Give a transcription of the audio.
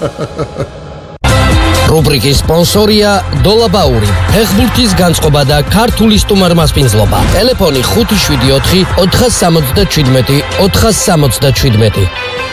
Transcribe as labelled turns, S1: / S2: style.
S1: რუბრიკის სპონსორია დოლაბაური, ფეხბურთის განწყობა და ქართული სტუმარმასპინძლობა. ტელეფონი 574 477 477.